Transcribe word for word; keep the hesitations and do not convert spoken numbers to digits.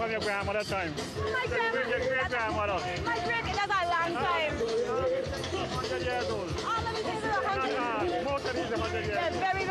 from your grandmother time? My Great, great, grandmother. great grandmother. My great, that's a long time. one hundred years old. All of these is a hundred. Not, uh, most of these are one hundred years They're old. very